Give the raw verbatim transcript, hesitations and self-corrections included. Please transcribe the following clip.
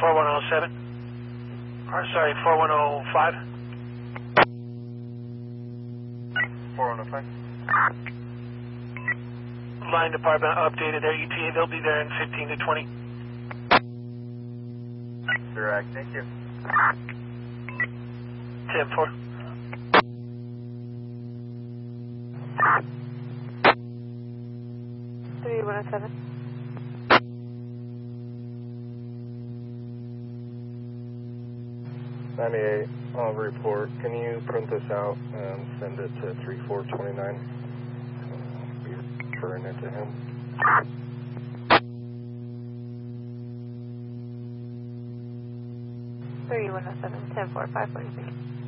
four one oh seven. Or sorry, four one oh five. four one oh five. Line department updated their E T A. They'll be there in fifteen to twenty. Direct, thank you. ten four. three one oh seven. ninety-eight, on report. Can you print this out and send it to three four two nine? I'll be referring it to him. three one oh seven, ten four, five forty-three.